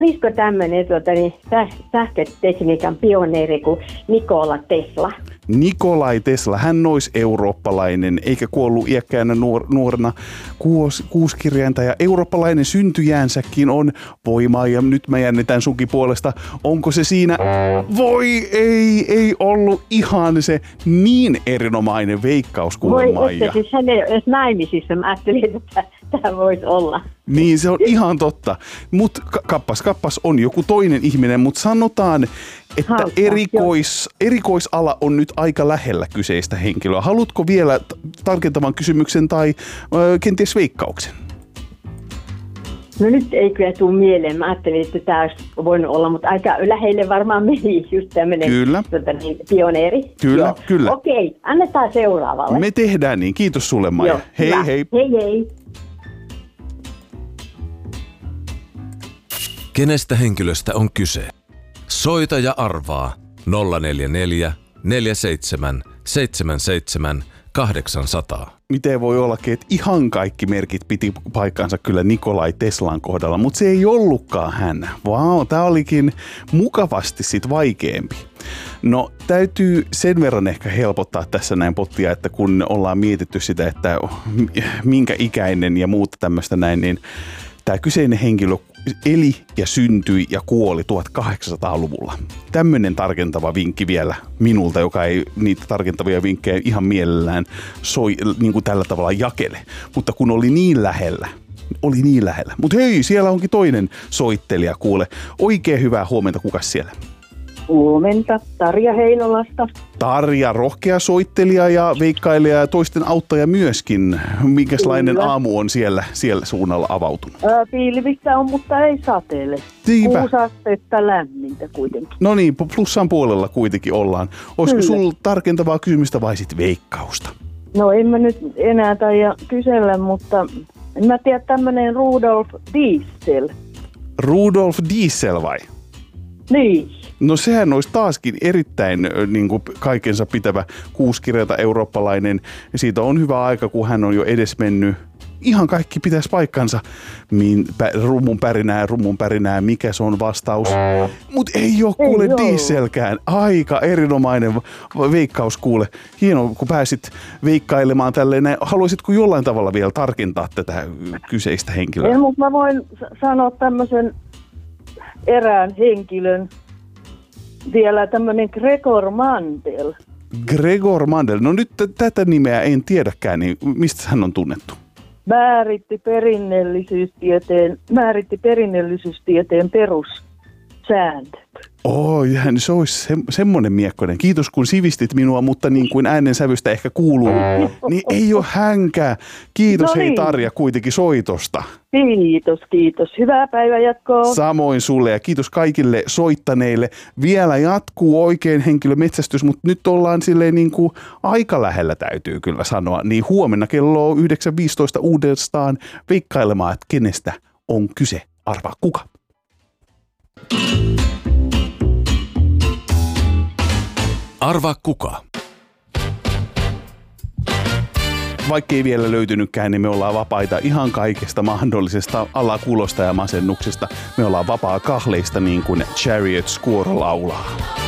Olisiko tämmöinen sähkötekniikan pioneeri kuin Nikola Tesla? Nikolai Tesla, hän olisi eurooppalainen, eikä kuollut iäkkäänä nuorena kuuskirjainta. Ja eurooppalainen syntyjäänsäkin on voimaa, ja nyt mä jännitän sunkin puolesta. Onko se siinä? Voi ei ollut ihan se niin erinomainen veikkaus kuin Maija. Voi, siis hän ei ole edes naimisissa. Mä ajattelin, että tämä voisi olla. Niin, se on ihan totta. Mutta kappas on joku toinen ihminen, mutta sanotaan, että erikoisala on nyt aika lähellä kyseistä henkilöä. Haluatko vielä tarkentavan kysymyksen tai kenties veikkauksen? No nyt ei kyllä tule mieleen. Mä ajattelin, että tämä olisi voinut olla, mutta aika lähelle varmaan meni just tämmöinen pioneeri. Kyllä. Okei, annetaan seuraavalle. Me tehdään niin. Kiitos sulle, Maija. Joo, hei. Hei. Kenestä henkilöstä on kyse? Soita ja arvaa 044 47 77 800. Miten voi ollakin, että ihan kaikki merkit piti paikkansa kyllä Nikolai Teslan kohdalla, mutta se ei ollutkaan hän. Vau, tää olikin mukavasti sit vaikeampi. No, täytyy sen verran ehkä helpottaa tässä näin pottia, että kun ollaan mietitty sitä, että minkä ikäinen ja muuta tämmöistä näin, niin tämä kyseinen henkilö eli ja syntyi ja kuoli 1800-luvulla. Tämmöinen tarkentava vinkki vielä minulta, joka ei niitä tarkentavia vinkkejä ihan mielellään niin kuin tällä tavalla jakele. Mutta kun oli niin lähellä. Mutta hei, siellä onkin toinen soittelija, kuule. Oikein hyvää huomenta, kukas siellä? Huomenta, Tarja Heinolasta. Tarja, rohkea soittelija ja veikkailija ja toisten auttaja myöskin. Minkälainen aamu on siellä suunnalla avautunut? Pilvissä on, mutta ei sateelle. 6 astetta lämmintä kuitenkin. No niin, plussan puolella kuitenkin ollaan. Olisiko sulla tarkentavaa kysymystä vai sit veikkausta? No en mä nyt enää taida kysellä, mutta en mä tiedä, tämmönen Rudolf Diesel. Rudolf Diesel vai? Niin. No sehän olisi taaskin erittäin niin kuin kaikensa pitävä kuuskirjaita eurooppalainen. Siitä on hyvä aika, kun hän on jo edesmennyt. Ihan kaikki pitäisi paikkansa. Rummun pärinää, mikä se on vastaus. Mutta ei ole kuule Dieselkään. Aika erinomainen veikkaus kuule. Hienoa, kun pääsit veikkailemaan tälleen. Haluaisitko jollain tavalla vielä tarkentaa tätä kyseistä henkilöä? En, mutta mä voin sanoa tämmöisen erään henkilön. Vielä tämmöinen Gregor Mandel. Gregor Mandel. No nyt tätä nimeä en tiedäkään, niin mistä hän on tunnettu? Määritti perinnöllisyystieteen perussäännöt. Se olisi semmoinen miekkoinen. Kiitos kun sivistit minua, mutta niin kuin äänensävystä ehkä kuuluu, niin ei ole hänkään. Kiitos no niin. Hei Tarja kuitenkin soitosta. Kiitos. Hyvää päivänjatkoa. Samoin sulle ja kiitos kaikille soittaneille. Vielä jatkuu oikein henkilömetsästys, mutta nyt ollaan silleen niin kuin aika lähellä täytyy kyllä sanoa. Niin huomenna kello 9.15 uudestaan veikkailemaan, että kenestä on kyse. Arvaa kuka. Arvaa kuka. Vaikka ei vielä löytynytkään, niin me ollaan vapaita ihan kaikesta mahdollisesta alakulosta ja masennuksesta. Me ollaan vapaa kahleista niin kuin Chariot Squirrel laulaa.